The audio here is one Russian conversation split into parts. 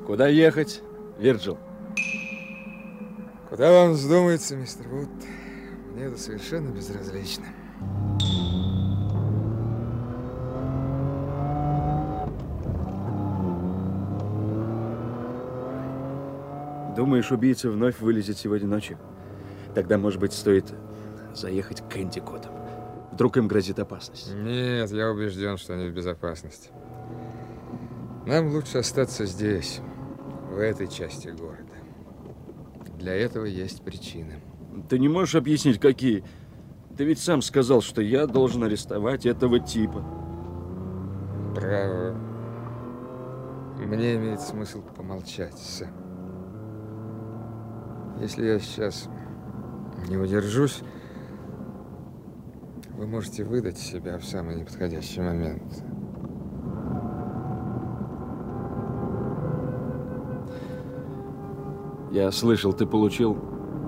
Куда ехать, Вирджил? Куда вам вздумается, мистер Вуд? Мне это совершенно безразлично. Думаешь, убийца вновь вылезет сегодня ночью? Тогда, может быть, стоит заехать к Эндикотам. Вдруг им грозит опасность. Нет, я убежден, что они в безопасности. Нам лучше остаться здесь, в этой части города. Для этого есть причины. Ты не можешь объяснить, какие? Ты ведь сам сказал, что я должен арестовать этого типа. Право. Мне имеет смысл помолчать, Сэм. Если я сейчас не удержусь, вы можете выдать себя в самый неподходящий момент. Я слышал, ты получил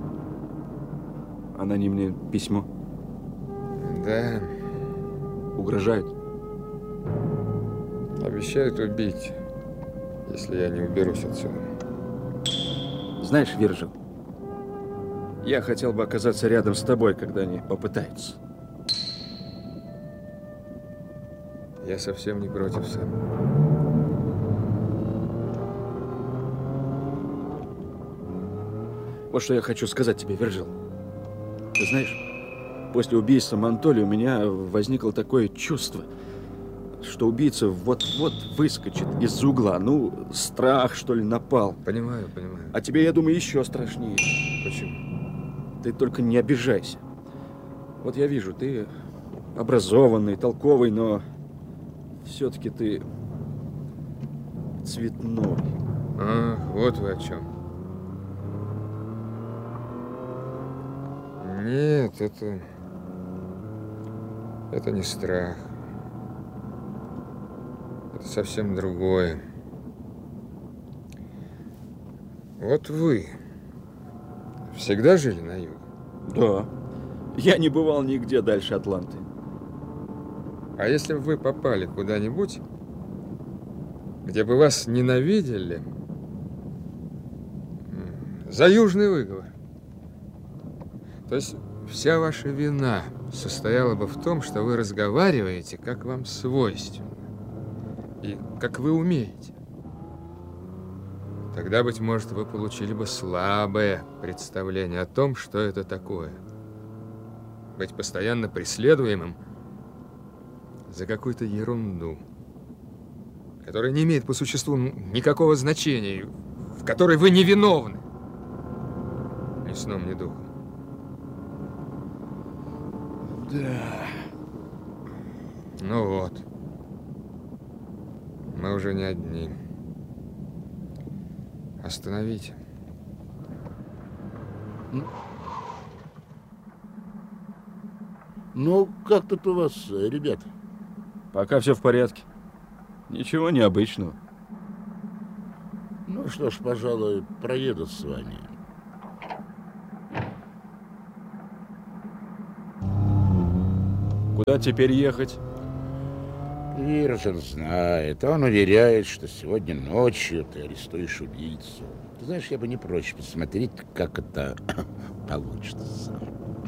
анонимное письмо. Да. Угрожают? Обещают убить, если я не уберусь отсюда. Знаешь, Вирджил, я хотел бы оказаться рядом с тобой, когда они попытаются. Я совсем не против, Сэм. Вот что я хочу сказать тебе, Вирджил. Ты знаешь, после убийства Монтоли у меня возникло такое чувство, что убийца вот-вот выскочит из-за угла. Ну, страх, что ли, напал. Понимаю, понимаю. А тебе, я думаю, еще страшнее. Почему? Ты только не обижайся. Вот я вижу, ты образованный, толковый, но все-таки ты цветной. Ах, вот вы о чем. Нет, это не страх. Это совсем другое. Вот вы всегда жили на юге? Да. Я не бывал нигде дальше Атланты. А если бы вы попали куда-нибудь, где бы вас ненавидели за южный выговор, то есть вся ваша вина состояла бы в том, что вы разговариваете, как вам свойственно, и как вы умеете, тогда, быть может, вы получили бы слабое представление о том, что это такое. Быть постоянно преследуемым за какую-то ерунду, которая не имеет по существу никакого значения, в которой вы не виновны. Ни сном, ни духом. Да. Ну вот. Мы уже не одни. Остановите. Ну, как тут у вас, ребят? Пока все в порядке. Ничего необычного. Ну что ж, пожалуй, проеду с вами. Куда теперь ехать? Вирджил знает. Он уверяет, что сегодня ночью ты арестуешь убийцу. Ты знаешь, я бы не прочь посмотреть, как это получится.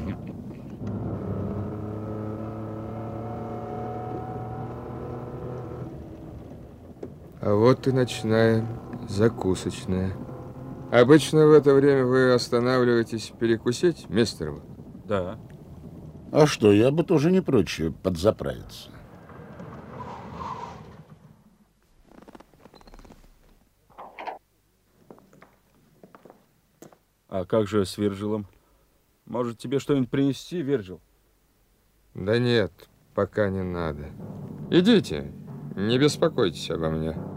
А вот и ночная закусочная. Обычно в это время вы останавливаетесь перекусить, мистер Вуд? Да. А что, я бы тоже не прочь подзаправиться. А как же с Вирджилом? Может, тебе что-нибудь принести, Вирджил? Да нет, пока не надо. Идите, не беспокойтесь обо мне.